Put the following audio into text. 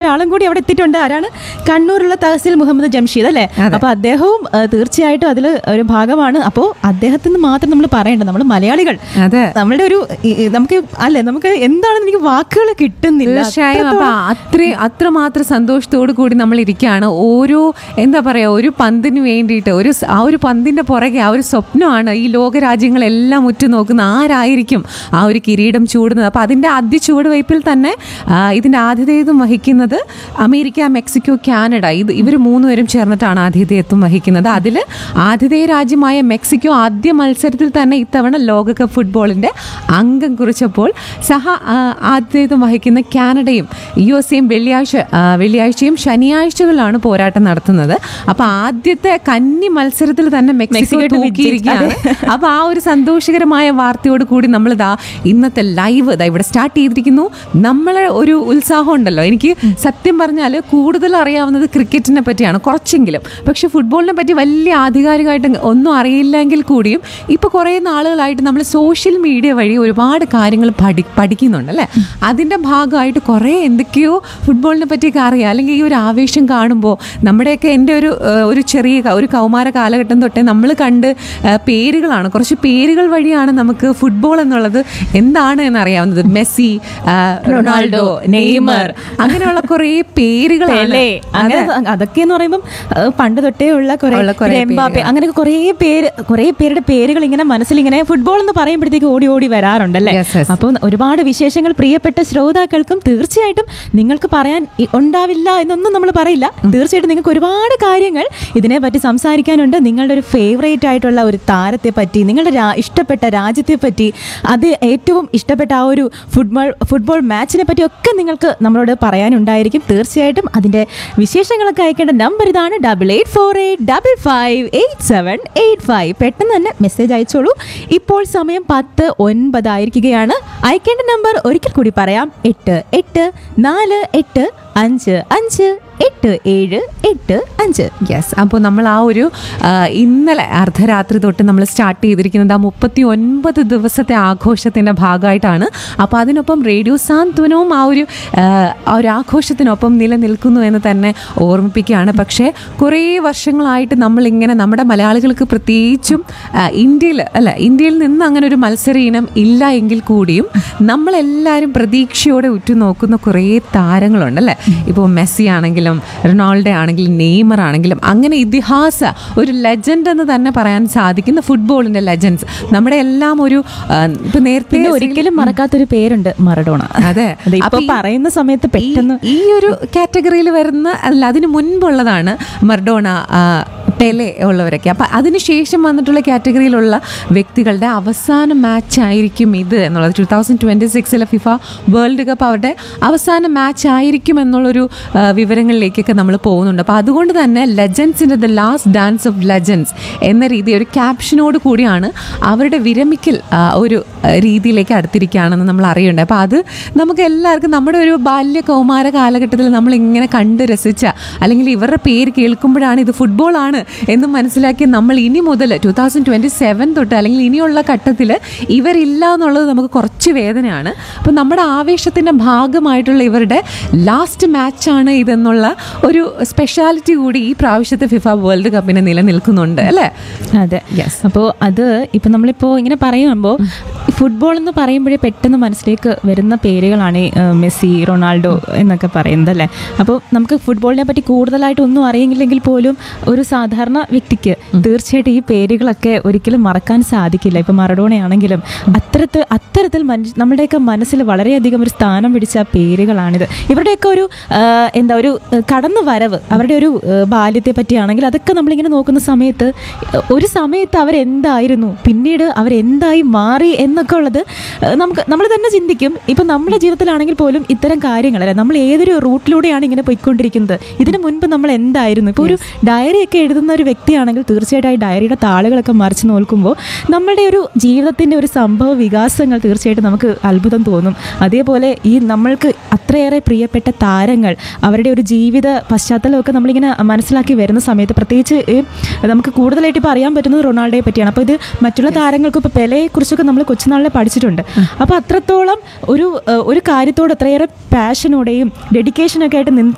ഒരാളും കൂടി അവിടെ എത്തിയിട്ടുണ്ട്. ആരാണ്? കണ്ണൂരുള്ള തഹസിൽ മുഹമ്മദ് ജംഷീദ് അല്ലേ? അപ്പൊ അദ്ദേഹവും തീർച്ചയായിട്ടും അതിൽ ഒരു ഭാഗമാണ്. അപ്പോൾ അദ്ദേഹത്തിന് മാത്രം നമ്മൾ പറയണ്ട, നമ്മൾ മലയാളികൾ നമ്മളുടെ ഒരു നമുക്ക് എന്താണെന്ന് എനിക്ക് വാക്കുകൾ കിട്ടുന്നില്ല. തീർച്ചയായും. അപ്പൊ അത്രമാത്രം സന്തോഷത്തോടു കൂടി നമ്മൾ ഇരിക്കുകയാണ്. ഓരോ എന്താ പറയാ, ഒരു പന്തിന് വേണ്ടിയിട്ട് ആ ഒരു പന്തിന്റെ പുറകെ ആ ഒരു സ്വപ്നമാണ് ഈ ലോകരാജ്യങ്ങളെല്ലാം ഉറ്റുനോക്കുന്ന ആരായിരിക്കും ആ ഒരു കിരീടം ചൂടുന്നത്. അപ്പൊ അതിന്റെ ആദ്യ ചുവടുവയ്പിൽ തന്നെ ഇതിന്റെ ആതിഥേയത്വം വഹിക്കുന്നത് അമേരിക്ക, മെക്സിക്കോ, കാനഡ, ഇവർ മൂന്നുപേരും ചേർന്നിട്ടാണ് ആതിഥേയത്വം വഹിക്കുന്നത്. അതിൽ ആതിഥേയ രാജ്യമായ മെക്സിക്കോ ആദ്യ മത്സരത്തിൽ തന്നെ ഇത്തവണ ലോകകപ്പ് ഫുട്ബോളിന്റെ അംഗം കുറിച്ചപ്പോൾ ആതിഥേയത്വം വഹിക്കുന്ന കാനഡയും USA വെള്ളിയാഴ്ചയും ശനിയാഴ്ചകളിലാണ് പോരാട്ടം നടത്തുന്നത്. അപ്പൊ ആദ്യത്തെ കന്നി മത്സരത്തിൽ തന്നെ മെക്സിക്കോ തൂക്കിയിരിക്കുകയാണ്. അപ്പൊ ആ ഒരു സന്തോഷകരമായ വാർത്തയോട് കൂടി നമ്മൾ ഇന്നത്തെ ലൈവ് ഇവിടെ സ്റ്റാർട്ട് ചെയ്തിരിക്കുന്നു. നമ്മളെ ഒരു ഉത്സാഹം ഉണ്ടല്ലോ, എനിക്ക് സത്യം പറഞ്ഞാൽ കൂടുതൽ അറിയാവുന്നത് ക്രിക്കറ്റിനെ പറ്റിയാണ് കുറച്ചെങ്കിലും. പക്ഷെ ഫുട്ബോളിനെ പറ്റി വലിയ ആധികാരികമായിട്ട് ഒന്നും അറിയില്ലെങ്കിൽ കൂടിയും ഇപ്പൊ കുറെ നാളുകളായിട്ട് നമ്മൾ സോഷ്യൽ മീഡിയ വഴി ഒരുപാട് കാര്യങ്ങൾ പഠിക്കുന്നുണ്ട് അല്ലേ. അതിന്റെ ഭാഗമായിട്ട് കുറെ എന്തൊക്കെയോ ഫുട്ബോളിനെ പറ്റിയൊക്കെ അറിയാം. അല്ലെങ്കിൽ ഈ ഒരു ആവേശം കാണുമ്പോൾ നമ്മുടെയൊക്കെ എൻ്റെ ഒരു ചെറിയ ഒരു കൗമാര കാലഘട്ടം തൊട്ടേ നമ്മൾ കണ്ട് പേരുകളാണ്, കുറച്ച് പേരുകൾ വഴിയാണ് നമുക്ക് ഫുട്ബോൾ എന്നുള്ളത് എന്താണ് എന്നറിയാവുന്നത്. മെസ്സി, റൊണാൾഡോ, നെയ്മർ, അങ്ങനെയുള്ള കുറെ പേരുകളാണ്. അതൊക്കെ എന്ന് പറയുമ്പോൾ പണ്ട് തൊട്ടേ ഉള്ള എംബാപ്പെ, അങ്ങനെ കുറെ പേരുടെ പേരുകൾ ഇങ്ങനെ മനസ്സിലിങ്ങനെ ഫുട്ബോൾ എന്ന് പറയുമ്പോഴത്തേക്ക് ഓടി ഓടി വരാറുണ്ടല്ലേ. അപ്പോൾ ഒരുപാട് വിശേഷങ്ങൾ പ്രിയപ്പെട്ട ശ്രോതാക്കൾക്കും തീർച്ചയായിട്ടും നിങ്ങൾക്ക് പറയാൻ ഉണ്ടാവില്ല എന്നൊന്നും നമ്മൾ പറയില്ല. തീർച്ചയായിട്ടും നിങ്ങൾക്ക് ഒരുപാട് കാര്യങ്ങൾ ഇതിനെ പറ്റി സംസാരിക്കാനുണ്ട്. നിങ്ങളുടെ ഒരു ഫേവറേറ്റ് ആയിട്ടുള്ള ഒരു താരത്തെ പറ്റി, നിങ്ങളുടെ ഇഷ്ടപ്പെട്ട രാജ്യത്തെ പറ്റി, അത് ഏറ്റവും ഇഷ്ടപ്പെട്ട ആ ഒരു ഫുട്ബോൾ മാച്ചിനെ പറ്റി ഒക്കെ നിങ്ങൾക്ക് നമ്മളോട് പറയാനുണ്ടായിരിക്കും. തീർച്ചയായിട്ടും അതിൻ്റെ വിശേഷങ്ങളൊക്കെ അയക്കേണ്ട നമ്പർ ഇതാണ് 8848558785. പെട്ടെന്ന് തന്നെ മെസ്സേജ് അയച്ചോളൂ. ഇപ്പോൾ സമയം 10:09 ആയിരിക്കുകയാണ്. അയക്കേണ്ട നമ്പർ ഒരിക്കൽ കൂടി പറയാം: 8848558785. യെസ്. അപ്പോൾ നമ്മൾ ആ ഒരു ഇന്നലെ അർദ്ധരാത്രി തൊട്ട് നമ്മൾ സ്റ്റാർട്ട് ചെയ്തിരിക്കുന്നത് 39 ദിവസത്തെ ആഘോഷത്തിൻ്റെ ഭാഗമായിട്ടാണ്. അപ്പോൾ അതിനൊപ്പം റേഡിയോ സാന്ത്വനവും ആ ഒരു ആഘോഷത്തിനൊപ്പം നിലനിൽക്കുന്നു എന്ന് തന്നെ ഓർമ്മിപ്പിക്കുകയാണ്. പക്ഷേ കുറേ വർഷങ്ങളായിട്ട് നമ്മളിങ്ങനെ നമ്മുടെ മലയാളികൾക്ക് പ്രത്യേകിച്ചും ഇന്ത്യയിൽ നിന്ന് അങ്ങനെ ഒരു മത്സര ഇനം ഇല്ല എങ്കിൽ കൂടിയും നമ്മളെല്ലാവരും പ്രതീക്ഷയോടെ ഉറ്റുനോക്കുന്ന കുറേ താരങ്ങളുണ്ട് അല്ലേ. ഇപ്പോൾ മെസ്സി ആണെങ്കിലും റൊണാൾഡോ ആണെങ്കിലും നെയ്മർ ആണെങ്കിലും അങ്ങനെ ഇതിഹാസ ഒരു ലെജൻഡ് എന്ന് തന്നെ പറയാൻ സാധിക്കുന്ന ഫുട്ബോളിന്റെ ലെജൻഡ്സ് നമ്മുടെ എല്ലാം ഒരു ഇപ്പൊ നേരത്തെ ഒരിക്കലും മറക്കാത്തൊരു പേരുണ്ട്, മറഡോണ. അതെ, ഇപ്പൊ പറയുന്ന സമയത്ത് പെട്ടെന്ന് ഈ ഒരു കാറ്റഗറിയിൽ വരുന്ന അതിന് മുൻപുള്ളതാണ് മറഡോണ, പെലെ ഉള്ളവരൊക്കെ. അപ്പം അതിനുശേഷം വന്നിട്ടുള്ള കാറ്റഗറിയിലുള്ള വ്യക്തികളുടെ അവസാന മാച്ച് ആയിരിക്കും ഇത് എന്നുള്ളത്. 2026 ഫിഫ വേൾഡ് കപ്പ് അവരുടെ അവസാന മാച്ച് ആയിരിക്കും എന്നുള്ളൊരു വിവരങ്ങളിലേക്കൊക്കെ നമ്മൾ പോകുന്നുണ്ട്. അപ്പോൾ അതുകൊണ്ട് തന്നെ ലെജൻസിൻ്റെ the last dance of legends എന്ന രീതി ഒരു ക്യാപ്ഷനോട് കൂടിയാണ് അവരുടെ വിരമിക്കൽ ഒരു രീതിയിലേക്ക് അടുത്തിരിക്കുകയാണെന്ന് നമ്മൾ അറിയുന്നുണ്ട്. അപ്പോൾ അത് നമുക്ക് എല്ലാവർക്കും നമ്മുടെ ഒരു ബാല്യ കൗമാര കാലഘട്ടത്തിൽ നമ്മൾ ഇങ്ങനെ കണ്ട് രസിച്ച, അല്ലെങ്കിൽ ഇവരുടെ പേര് കേൾക്കുമ്പോഴാണ് ഇത് ഫുട്ബോളാണ് എന്ന് മനസ്സിലാക്കി നമ്മൾ ഇനി മുതൽ 2027 തൊട്ട് അല്ലെങ്കിൽ ഇനിയുള്ള ഘട്ടത്തിൽ ഇവരില്ല എന്നുള്ളത് നമുക്ക് കുറച്ച് വേദനയാണ്. അപ്പോൾ നമ്മുടെ ആവേശത്തിൻ്റെ ഭാഗമായിട്ടുള്ള ഇവരുടെ ലാസ്റ്റ് മാച്ചാണ് ഇതെന്നുള്ള ഒരു സ്പെഷ്യാലിറ്റി കൂടി ഈ പ്രാവശ്യത്തെ ഫിഫ വേൾഡ് കപ്പിന് നിലനിൽക്കുന്നുണ്ട് അല്ലേ. അതെ, യെസ്. അപ്പോൾ അത് ഇപ്പം നമ്മളിപ്പോൾ ഇങ്ങനെ പറയുമ്പോൾ ഫുട്ബോൾ എന്ന് പറയുമ്പോഴേ പെട്ടെന്ന് മനസ്സിലേക്ക് വരുന്ന പേരുകളാണ് മെസ്സി, റൊണാൾഡോ എന്നൊക്കെ പറയുന്നത് അല്ലേ. അപ്പോൾ നമുക്ക് ഫുട്ബോളിനെ പറ്റി കൂടുതലായിട്ട് ഒന്നും അറിയില്ലെങ്കിൽ പോലും ഒരു സാധാരണ വ്യക്തിക്ക് തീർച്ചയായിട്ടും ഈ പേരുകളൊക്കെ ഒരിക്കലും മറക്കാൻ സാധിക്കില്ല. ഇപ്പം മറഡോണയാണെങ്കിലും അത്തരത്തിൽ നമ്മുടെയൊക്കെ മനസ്സിൽ വളരെയധികം ഒരു സ്ഥാനം പിടിച്ച പേരുകളാണിത്. ഇവരുടെയൊക്കെ ഒരു ഒരു കടന്നു വരവ്, അവരുടെ ഒരു ബാല്യത്തെ പറ്റിയാണെങ്കിൽ അതൊക്കെ നമ്മളിങ്ങനെ നോക്കുന്ന സമയത്ത് ഒരു സമയത്ത് അവരെന്തായിരുന്നു, പിന്നീട് അവരെന്തായി മാറി എന്നൊക്കെ ഉള്ളത് നമ്മൾ തന്നെ ചിന്തിക്കും. ഇപ്പം നമ്മുടെ ജീവിതത്തിലാണെങ്കിൽ പോലും ഇത്തരം കാര്യങ്ങളല്ല, നമ്മൾ ഏതൊരു റൂട്ടിലൂടെയാണ് ഇങ്ങനെ പോയിക്കൊണ്ടിരിക്കുന്നത്, ഇതിനു മുൻപ് നമ്മൾ എന്തായിരുന്നു. ഇപ്പോൾ ഒരു ഡയറിയൊക്കെ എഴുതുന്ന ഒരു വ്യക്തിയാണെങ്കിൽ തീർച്ചയായിട്ടും ആ ഡയറിയുടെ താളുകളൊക്കെ മറിച്ച് നോക്കുമ്പോൾ നമ്മുടെ ഒരു ജീവിതത്തിൻ്റെ ഒരു സംഭവ വികാസങ്ങൾ തീർച്ചയായിട്ടും നമുക്ക് അത്ഭുതം തോന്നും. അതേപോലെ ഈ നമ്മൾക്ക് അത്രയേറെ പ്രിയപ്പെട്ട താരങ്ങൾ, അവരുടെ ഒരു ജീവിത പശ്ചാത്തലമൊക്കെ നമ്മളിങ്ങനെ മനസ്സിലാക്കി വരുന്ന സമയത്ത് പ്രത്യേകിച്ച് നമുക്ക് കൂടുതലായിട്ട് ഇപ്പോൾ അറിയാൻ പറ്റുന്നത് റൊണാൾഡോയെ പറ്റിയാണ്. അപ്പോൾ ഇത് മറ്റുള്ള താരങ്ങൾക്ക് ഇപ്പോൾ പെലെയെ കുറിച്ചൊക്കെ നമ്മൾ കൊച്ചുനാളിലെ പഠിച്ചിട്ടുണ്ട്. അപ്പോൾ അത്രത്തോളം ഒരു കാര്യത്തോട് അത്രയേറെ പാഷനോടെയും ഡെഡിക്കേഷനൊക്കെ ആയിട്ട്